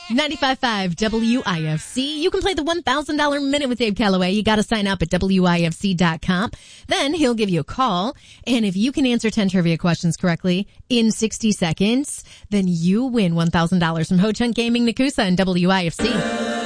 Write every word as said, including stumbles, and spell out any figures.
ninety-five point five W I F C. You can play the one thousand dollars Minute with Dave Calloway. You got to sign up at W I F C dot com. Then he'll give you a call. And if you can answer ten trivia questions correctly in sixty seconds, then you win one thousand dollars from Ho Chunk Gaming Nakusa and W I F C.